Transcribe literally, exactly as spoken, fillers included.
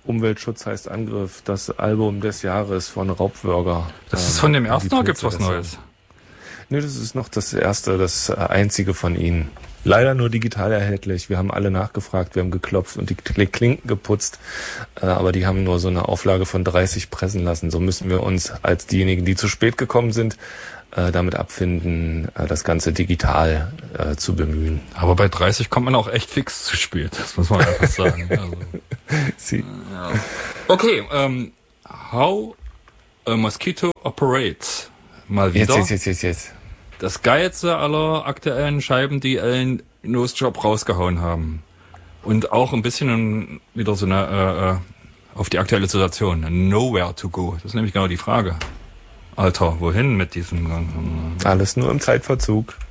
Umweltschutz heißt Angriff, das Album des Jahres von Raubwürger. Das ist von dem ersten, oder gibt's was Neues? Nee, das ist noch das erste, das einzige von ihnen. Leider nur digital erhältlich. Wir haben alle nachgefragt, wir haben geklopft und die Klinken geputzt, aber die haben nur so eine Auflage von dreißig pressen lassen. So müssen wir uns als diejenigen, die zu spät gekommen sind, damit abfinden, das Ganze digital äh, zu bemühen. Aber bei dreißig kommt man auch echt fix zu spät, das muss man einfach sagen. Also, Sie. Ja. Okay, ähm, How a Mosquito Operates. Mal wieder. Jetzt, jetzt, jetzt, jetzt, jetzt. Das geilste aller aktuellen Scheiben, die Ellen Nosejob rausgehauen haben. Und auch ein bisschen wieder so eine äh, auf die aktuelle Situation. Nowhere to go. Das ist nämlich genau die Frage. Alter, wohin mit diesem Ganzen? Alles nur im Zeitverzug.